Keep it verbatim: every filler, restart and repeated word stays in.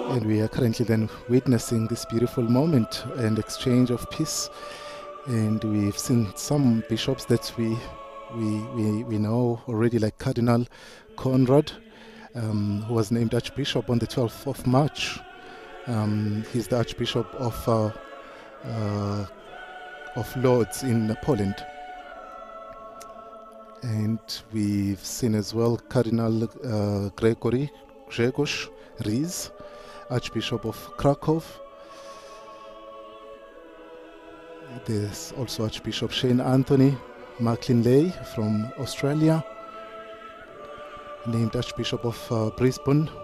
And we are currently then witnessing this beautiful moment and exchange of peace. And we've seen some bishops that we we we, we know already, like Cardinal Conrad, um, who was named Archbishop on the twelfth of March. Um, he's the Archbishop of uh, uh, of Lodz in Poland. And we've seen as well Cardinal uh, Gregory Grzegorz Riz, Archbishop of Krakow. There's also Archbishop Shane Anthony McLinlay from Australia, named Archbishop of uh, Brisbane,